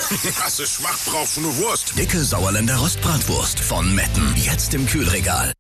Das ist schwach, brauchst du nur Wurst. Dicke Sauerländer Rostbratwurst von Metten. Jetzt im Kühlregal.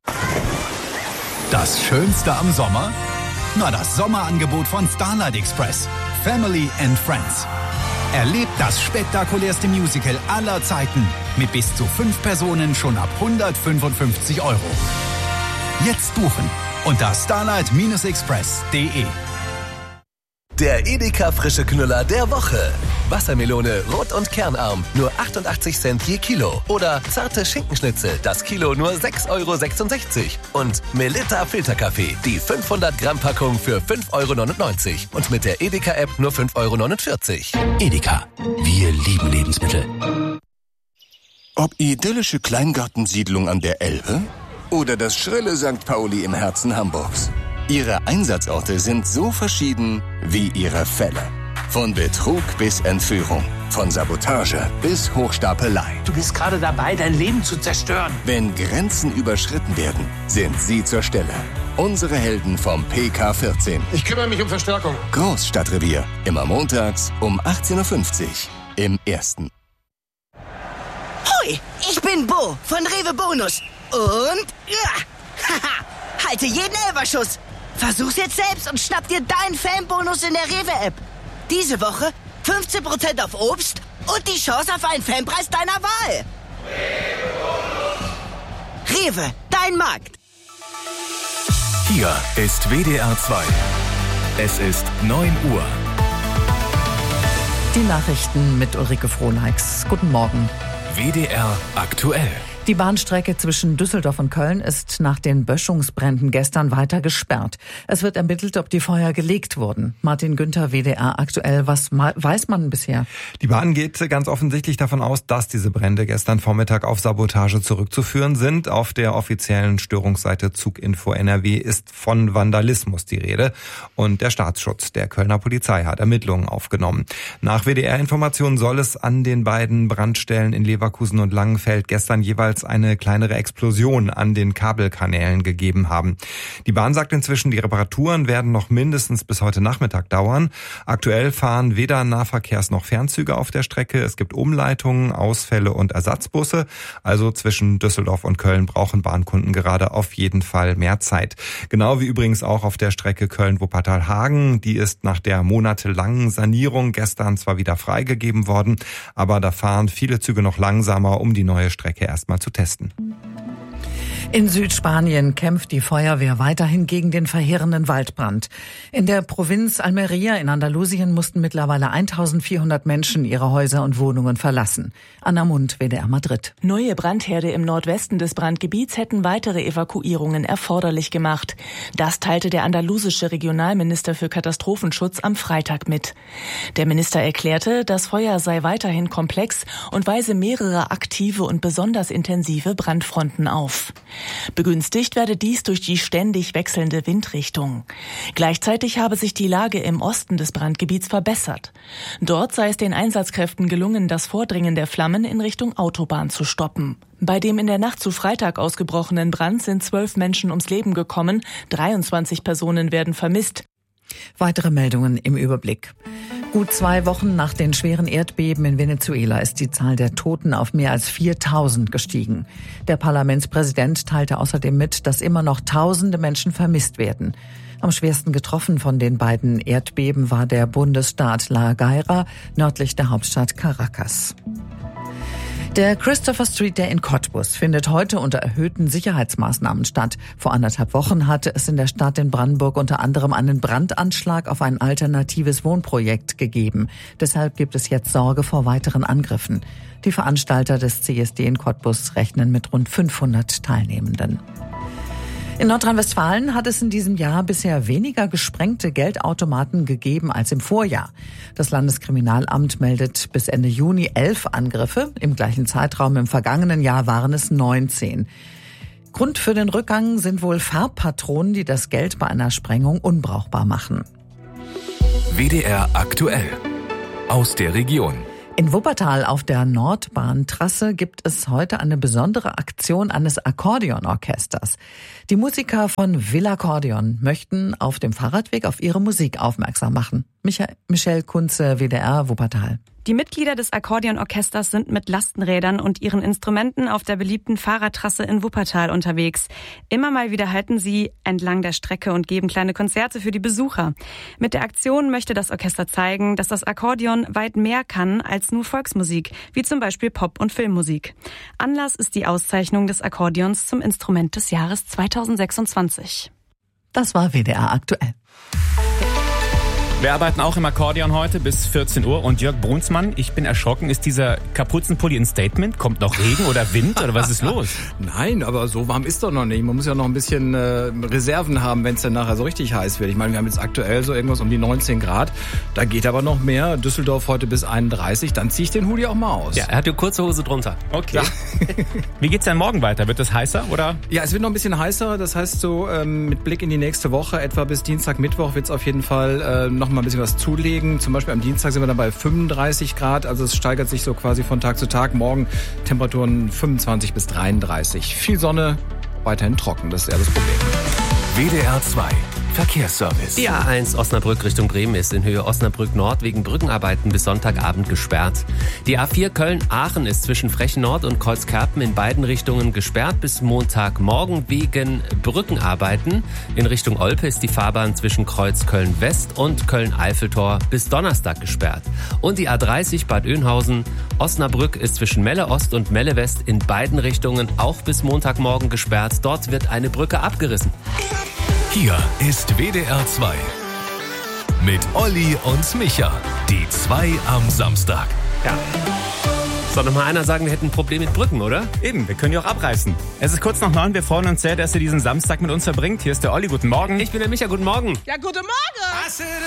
Das Schönste am Sommer? Na, das Sommerangebot von Starlight Express. Family and Friends. Erlebt das spektakulärste Musical aller Zeiten. Mit bis zu 5 Personen schon ab 155 €. Jetzt buchen unter starlight-express.de. Der Edeka frische Knüller der Woche. Wassermelone rot und kernarm, nur 88 Cent je Kilo. Oder zarte Schinkenschnitzel, das Kilo nur 6,66 €. Und Melitta Filterkaffee, die 500 Gramm Packung für 5,99 €. Und mit der Edeka-App nur 5,49 €. Edeka, wir lieben Lebensmittel. Ob idyllische Kleingartensiedlung an der Elbe oder das schrille St. Pauli im Herzen Hamburgs. Ihre Einsatzorte sind so verschieden wie ihre Fälle. Von Betrug bis Entführung, von Sabotage bis Hochstapelei. Du bist gerade dabei, dein Leben zu zerstören. Wenn Grenzen überschritten werden, sind Sie zur Stelle. Unsere Helden vom PK14. Ich kümmere mich um Verstärkung. Großstadtrevier. Immer montags um 18:50 Uhr im Ersten. Hoi, ich bin Bo von Rewe Bonus. Und haha, halte jeden Elferschuss. Versuch's jetzt selbst und schnapp dir deinen Fanbonus in der Rewe-App. Diese Woche 15% auf Obst und die Chance auf einen Fanpreis deiner Wahl. Rewe, dein Markt. Hier ist WDR 2. Es ist 9 Uhr. Die Nachrichten mit Ulrike Frohneichs. Guten Morgen. WDR aktuell. Die Bahnstrecke zwischen Düsseldorf und Köln ist nach den Böschungsbränden gestern weiter gesperrt. Es wird ermittelt, ob die Feuer gelegt wurden. Martin Günther, WDR aktuell. Was weiß man bisher? Die Bahn geht ganz offensichtlich davon aus, dass diese Brände gestern Vormittag auf Sabotage zurückzuführen sind. Auf der offiziellen Störungsseite Zuginfo NRW ist von Vandalismus die Rede. Und der Staatsschutz der Kölner Polizei hat Ermittlungen aufgenommen. Nach WDR-Informationen soll es an den beiden Brandstellen in Leverkusen und Langenfeld gestern jeweils eine kleinere Explosion an den Kabelkanälen gegeben haben. Die Bahn sagt inzwischen, die Reparaturen werden noch mindestens bis heute Nachmittag dauern. Aktuell fahren weder Nahverkehrs- noch Fernzüge auf der Strecke. Es gibt Umleitungen, Ausfälle und Ersatzbusse. Also zwischen Düsseldorf und Köln brauchen Bahnkunden gerade auf jeden Fall mehr Zeit. Genau wie übrigens auch auf der Strecke Köln-Wuppertal-Hagen. Die ist nach der monatelangen Sanierung gestern zwar wieder freigegeben worden, aber da fahren viele Züge noch langsamer, um die neue Strecke erstmal zu testen. In Südspanien kämpft die Feuerwehr weiterhin gegen den verheerenden Waldbrand. In der Provinz Almería in Andalusien mussten mittlerweile 1400 Menschen ihre Häuser und Wohnungen verlassen. Anna Mund, WDR Madrid. Neue Brandherde im Nordwesten des Brandgebiets hätten weitere Evakuierungen erforderlich gemacht. Das teilte der andalusische Regionalminister für Katastrophenschutz am Freitag mit. Der Minister erklärte, das Feuer sei weiterhin komplex und weise mehrere aktive und besonders intensive Brandfronten auf. Begünstigt werde dies durch die ständig wechselnde Windrichtung. Gleichzeitig habe sich die Lage im Osten des Brandgebiets verbessert. Dort sei es den Einsatzkräften gelungen, das Vordringen der Flammen in Richtung Autobahn zu stoppen. Bei dem in der Nacht zu Freitag ausgebrochenen Brand sind 12 Menschen ums Leben gekommen, 23 Personen werden vermisst. Weitere Meldungen im Überblick. Gut 2 Wochen nach den schweren Erdbeben in Venezuela ist die Zahl der Toten auf mehr als 4000 gestiegen. Der Parlamentspräsident teilte außerdem mit, dass immer noch Tausende Menschen vermisst werden. Am schwersten getroffen von den beiden Erdbeben war der Bundesstaat La Guaira, nördlich der Hauptstadt Caracas. Der Christopher Street Day in Cottbus findet heute unter erhöhten Sicherheitsmaßnahmen statt. Vor 1,5 Wochen hatte es in der Stadt in Brandenburg unter anderem einen Brandanschlag auf ein alternatives Wohnprojekt gegeben. Deshalb gibt es jetzt Sorge vor weiteren Angriffen. Die Veranstalter des CSD in Cottbus rechnen mit rund 500 Teilnehmenden. In Nordrhein-Westfalen hat es in diesem Jahr bisher weniger gesprengte Geldautomaten gegeben als im Vorjahr. Das Landeskriminalamt meldet bis Ende Juni 11 Angriffe. Im gleichen Zeitraum im vergangenen Jahr waren es 19. Grund für den Rückgang sind wohl Farbpatronen, die das Geld bei einer Sprengung unbrauchbar machen. WDR aktuell. Aus der Region. In Wuppertal auf der Nordbahntrasse gibt es heute eine besondere Aktion eines Akkordeonorchesters. Die Musiker von Villakkordeon möchten auf dem Fahrradweg auf ihre Musik aufmerksam machen. Michelle Kunze, WDR Wuppertal. Die Mitglieder des Akkordeonorchesters sind mit Lastenrädern und ihren Instrumenten auf der beliebten Fahrradtrasse in Wuppertal unterwegs. Immer mal wieder halten sie entlang der Strecke und geben kleine Konzerte für die Besucher. Mit der Aktion möchte das Orchester zeigen, dass das Akkordeon weit mehr kann als nur Volksmusik, wie zum Beispiel Pop- und Filmmusik. Anlass ist die Auszeichnung des Akkordeons zum Instrument des Jahres 2026. Das war WDR aktuell. Wir arbeiten auch im Akkordeon heute bis 14 Uhr. Und Jörg Brunsmann, ich bin erschrocken, ist dieser Kapuzenpulli ein Statement? Kommt noch Regen oder Wind oder was ist los? Nein, aber so warm ist doch noch nicht. Man muss ja noch ein bisschen Reserven haben, wenn es dann nachher so richtig heiß wird. Ich meine, wir haben jetzt aktuell so irgendwas um die 19 Grad. Da geht aber noch mehr. Düsseldorf heute bis 31. Dann ziehe ich den Hoodie auch mal aus. Ja, er hat die kurze Hose drunter. Okay. Ja. Wie geht's denn morgen weiter? Wird es heißer oder? Ja, es wird noch ein bisschen heißer. Das heißt so mit Blick in die nächste Woche, etwa bis Dienstag, Mittwoch wird es auf jeden Fall noch mal ein bisschen was zulegen. Zum Beispiel am Dienstag sind wir dann bei 35 Grad. Also es steigert sich so quasi von Tag zu Tag. Morgen Temperaturen 25 bis 33. Viel Sonne, weiterhin trocken. Das ist eher das Problem. WDR 2 Verkehrsservice. Die A1 Osnabrück Richtung Bremen ist in Höhe Osnabrück Nord wegen Brückenarbeiten bis Sonntagabend gesperrt. Die A4 Köln-Aachen ist zwischen Frechen Nord und Kreuzkerpen in beiden Richtungen gesperrt bis Montagmorgen wegen Brückenarbeiten. In Richtung Olpe ist die Fahrbahn zwischen Kreuz Köln-West und Köln-Eiffeltor bis Donnerstag gesperrt. Und die A30 Bad Oeynhausen Osnabrück ist zwischen Melle Ost und Melle West in beiden Richtungen auch bis Montagmorgen gesperrt. Dort wird eine Brücke abgerissen. Hier ist WDR 2 mit Olli und Micha. Die 2 am Samstag. Ja. Soll noch mal einer sagen, wir hätten ein Problem mit Brücken, oder? Eben, wir können die auch abreißen. Es ist kurz nach 9, wir freuen uns sehr, dass ihr diesen Samstag mit uns verbringt. Hier ist der Olli, guten Morgen. Ich bin der Micha, guten Morgen. Ja, guten Morgen.